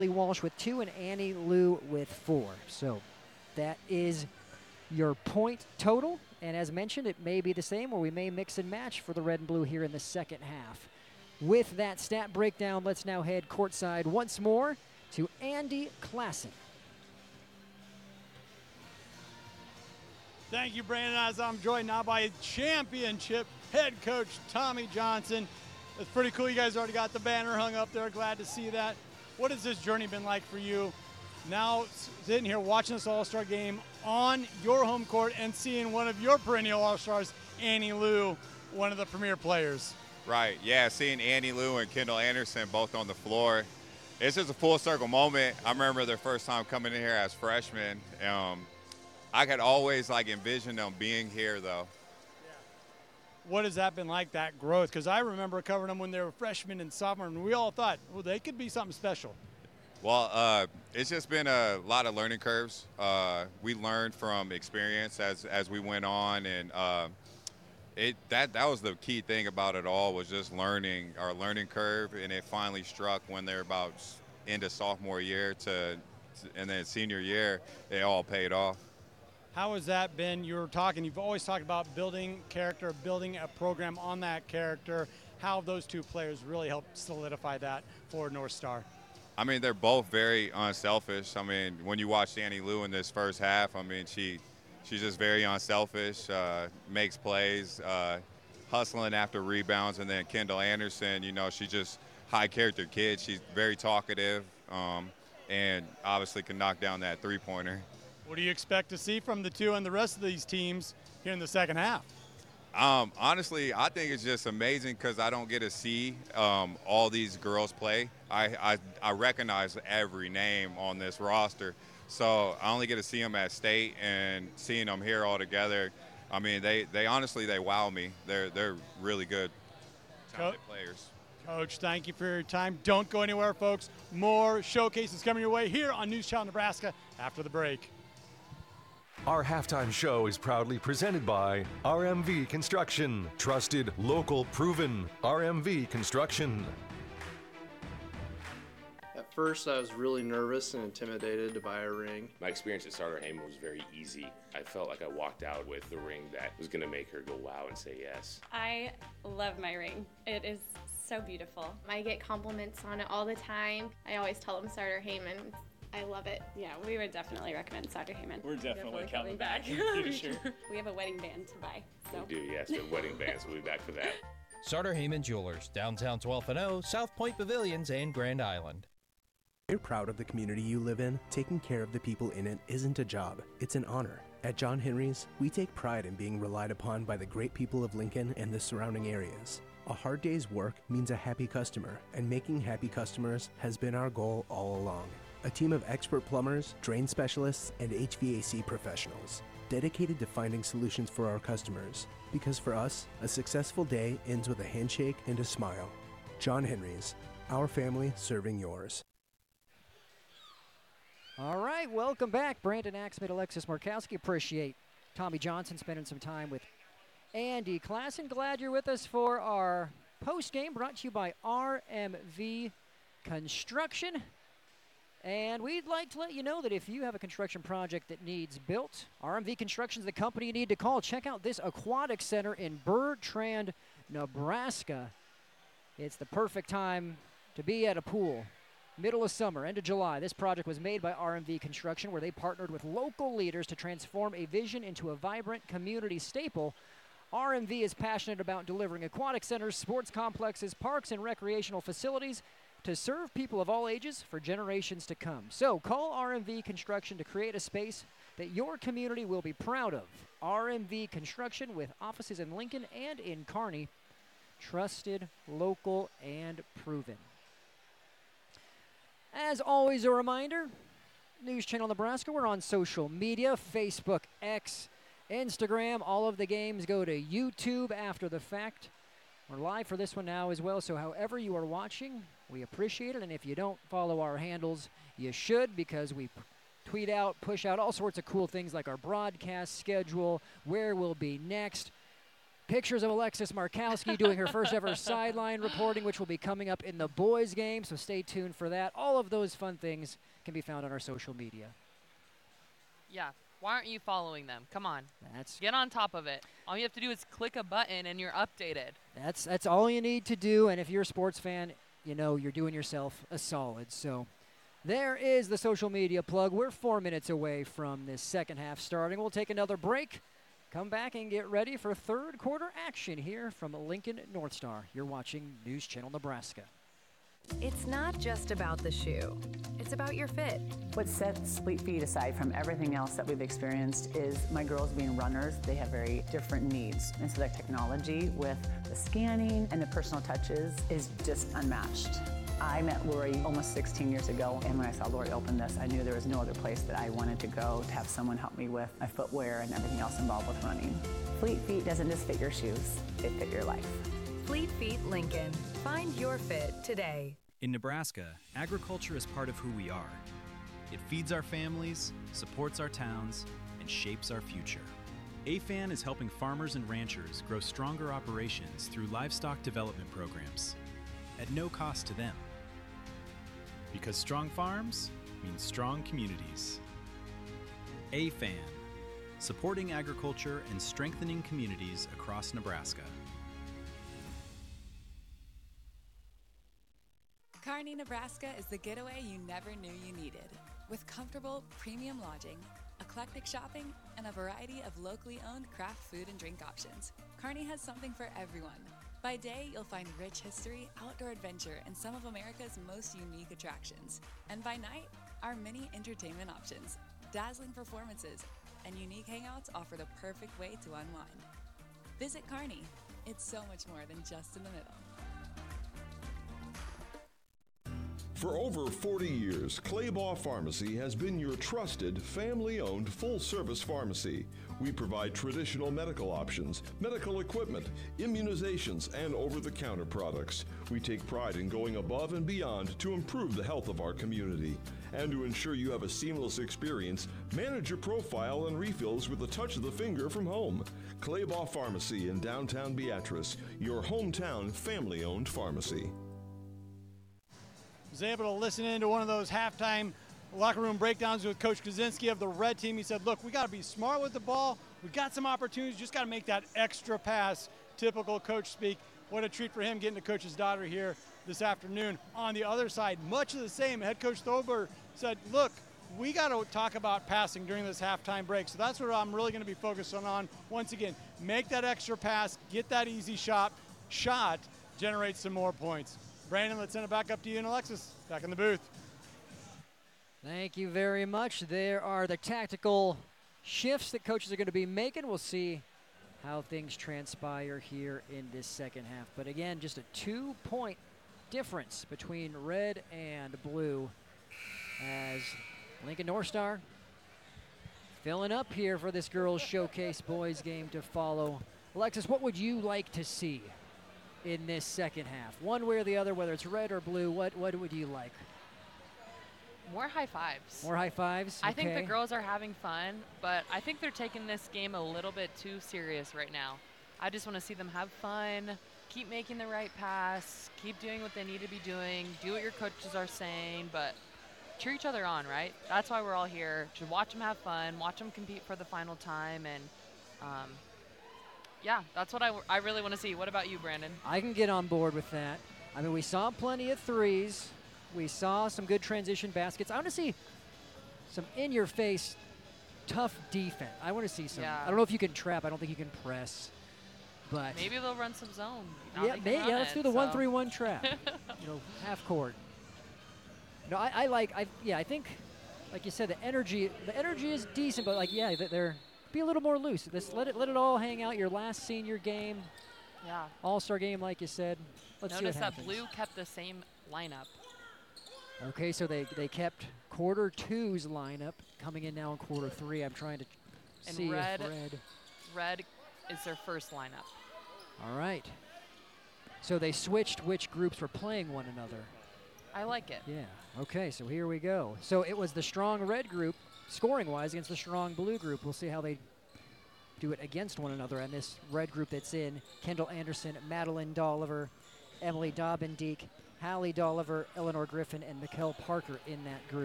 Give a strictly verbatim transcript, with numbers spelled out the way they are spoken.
Walsh with two and Annie Lou with four. So that is your point total. And as mentioned, it may be the same, or we may mix and match for the red and blue here in the second half. With that stat breakdown, let's now head courtside once more to Andy Klassen. Thank you, Brandon. As I'm joined now by championship head coach Tommy Johnson. It's pretty cool. You guys already got the banner hung up there. Glad to see that. What has this journey been like for you? Now sitting here watching this All-Star game on your home court and seeing one of your perennial All-Stars, Annie Lou, one of the premier players. Right, yeah, seeing Annie Lou and Kendall Anderson both on the floor. It's just a full circle moment. I remember their first time coming in here as freshmen. Um, I could always like envision them being here though. What has that been like, that growth? Because I remember covering them when they were freshmen and sophomore, and we all thought, well, they could be something special. Well, uh, it's just been a lot of learning curves. Uh, we learned from experience as as we went on, and uh, it that that was the key thing about it all, was just learning our learning curve, and it finally struck when they're about into sophomore year to, and then senior year, they all paid off. How has that been? You were talking, you've always talked about building character, building a program on that character. How have those two players really helped solidify that for North Star? I mean, they're both very unselfish. I mean, when you watch Annie Lou in this first half, I mean, she she's just very unselfish, uh, makes plays, uh, hustling after rebounds. And then Kendall Anderson, you know, she's just high-character kid. She's very talkative, um, and obviously can knock down that three-pointer. What do you expect to see from the two and the rest of these teams here in the second half? Um, honestly, I think it's just amazing because I don't get to see um, all these girls play. I, I, I recognize every name on this roster, so I only get to see them at state, and seeing them here all together, I mean, they, they honestly, they wow me. They're, they're really good, talented Co- players. Coach, thank you for your time. Don't go anywhere, folks. More showcases coming your way here on News Channel Nebraska after the break. Our halftime show is proudly presented by R M V Construction. Trusted, local, proven. R M V Construction. At first, I was really nervous and intimidated to buy a ring. My experience at Starter Heyman was very easy. I felt like I walked out with the ring that was going to make her go wow and say yes. I love my ring. It is so beautiful. I get compliments on it all the time. I always tell them Starter Heyman. I love it. Yeah, we would definitely recommend Starter Heyman. We're definitely, definitely coming back. Sure. We have a wedding band to buy. So. We do, yes. The wedding bands. We'll be back for that. Starter Heyman Jewelers, downtown twelfth and O, South Point Pavilions, and Grand Island. You're proud of the community you live in. Taking care of the people in it isn't a job, it's an honor. At John Henry's, we take pride in being relied upon by the great people of Lincoln and the surrounding areas. A hard day's work means a happy customer, and making happy customers has been our goal all along. A team of expert plumbers, drain specialists, and H V A C professionals, dedicated to finding solutions for our customers. Because for us, a successful day ends with a handshake and a smile. John Henry's, our family serving yours. All right, welcome back. Brandon Axmid, Alexis Markowski. Appreciate Tommy Johnson spending some time with Andy Klassen. Glad you're with us for our post game, brought to you by R M V Construction. And we'd like to let you know that if you have a construction project that needs built, R M V Construction is the company you need to call. Check out this aquatic center in Bertrand, Nebraska. It's the perfect time to be at a pool. Middle of summer, end of July. This project was made by R M V Construction, where they partnered with local leaders to transform a vision into a vibrant community staple. R M V is passionate about delivering aquatic centers, sports complexes, parks, and recreational facilities to serve people of all ages for generations to come. So call R M V Construction to create a space that your community will be proud of. R M V Construction, with offices in Lincoln and in Kearney. Trusted, local, and proven. As always, a reminder, News Channel Nebraska, we're on social media, Facebook, X, Instagram. All of the games go to YouTube after the fact. We're live for this one now as well, so however you are watching, we appreciate it. And if you don't follow our handles, you should, because we tweet out, push out all sorts of cool things like our broadcast schedule, where we'll be next, Pictures of Alexis Markowski doing her first ever sideline reporting, which will be coming up in the boys' game, so stay tuned for that. All of those fun things can be found on our social media. Yeah. Why aren't you following them? Come on. That's Get on top of it. All you have to do is click a button and you're updated. That's that's all you need to do, and if you're a sports fan, you know you're doing yourself a solid. So there is the social media plug. We're four minutes away from this second half starting. We'll take another break, come back and get ready for third quarter action here from Lincoln North Star. You're watching News Channel Nebraska. It's not just about the shoe. It's about your fit. What sets Fleet Feet aside from everything else that we've experienced is my girls being runners. They have very different needs. And so that technology with the scanning and the personal touches is just unmatched. I met Lori almost sixteen years ago, and when I saw Lori open this, I knew there was no other place that I wanted to go to have someone help me with my footwear and everything else involved with running. Fleet Feet doesn't just fit your shoes, they fit your life. Fleet Feet Lincoln. Find your fit today. In Nebraska, agriculture is part of who we are. It feeds our families, supports our towns, and shapes our future. A F A N is helping farmers and ranchers grow stronger operations through livestock development programs at no cost to them. Because strong farms means strong communities. A F A N, supporting agriculture and strengthening communities across Nebraska. Kearney, Nebraska is the getaway you never knew you needed. With comfortable, premium lodging, eclectic shopping, and a variety of locally owned craft food and drink options, Kearney has something for everyone. By day, you'll find rich history, outdoor adventure, and some of America's most unique attractions. And by night, our many entertainment options, dazzling performances, and unique hangouts offer the perfect way to unwind. Visit Kearney. It's so much more than just in the middle. For over forty years, Claybaugh Pharmacy has been your trusted, family-owned, full-service pharmacy. We provide traditional medical options, medical equipment, immunizations, and over-the-counter products. We take pride in going above and beyond to improve the health of our community. And to ensure you have a seamless experience, manage your profile and refills with a touch of the finger from home. Claybaugh Pharmacy in downtown Beatrice, your hometown family-owned pharmacy. Was able to listen into one of those halftime locker room breakdowns with Coach Kaczynski of the red team. He said, look, we got to be smart with the ball. We got some opportunities, just got to make that extra pass. Typical coach speak. What a treat for him getting to coach his daughter here this afternoon. On the other side, much of the same. Head coach Thober said, look, we got to talk about passing during this halftime break. So that's what I'm really going to be focusing on. Once again, make that extra pass, get that easy shot, shot, generate some more points. Brandon, let's send it back up to you and Alexis. Back in the booth. Thank you very much. There are the tactical shifts that coaches are going to be making. We'll see how things transpire here in this second half. But again, just a two-point difference between red and blue as Lincoln North Star filling up here for this girls' showcase boys game to follow. Alexis, what would you like to see in this second half? One way or the other, whether it's red or blue, what, what would you like? More high fives. More high fives? I think the Okay. girls are having fun, but I think they're taking this game a little bit too serious right now. I just want to see them have fun, keep making the right pass, keep doing what they need to be doing, do what your coaches are saying, but cheer each other on, right? That's why we're all here, to watch them have fun, watch them compete for the final time, and um, yeah, that's what I, w- I really want to see. What about you, Brandon? I can get on board with that. I mean, we saw plenty of threes. We saw some good transition baskets. I want to see some in-your-face, tough defense. I want to see some. Yeah. I don't know if you can trap. I don't think you can press. But Maybe they'll run some zone. Now yeah, they can may, run yeah, let's it, do the so. one three one trap. You know, half court. No, I, I like. I yeah, I think, like you said, the energy. The energy is decent, but like yeah, they're be a little more loose. This let it let it all hang out. Your last senior game, Yeah. all-star game, like you said. Let's Notice see what that happens. blue kept the same lineup. Okay, so they, they kept quarter two's lineup coming in now in quarter three. I'm trying to And see red, if red. red is their first lineup. All right. So they switched which groups were playing one another. I like it. Yeah. Okay, so here we go. So it was the strong red group, scoring-wise, against the strong blue group. We'll see how they do it against one another. And this red group that's in, Kendall Anderson, Madeline Dolliver, Emily Dobbin-Deek, Hallie Dolliver, Eleanor Griffin, and Mikkel Parker in that group.